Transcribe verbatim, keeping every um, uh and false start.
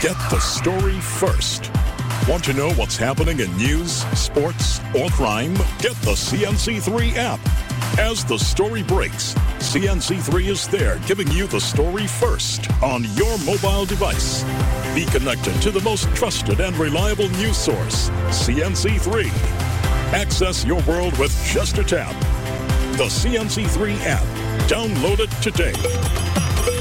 Get the story first. Want to know what's happening in news, sports, or crime? Get the C N C three app. As the story breaks, C N C three is there giving you the story first on your mobile device. Be connected to the most trusted and reliable news source, C N C three. Access your world with just a tap. The C N C three app. Download it today.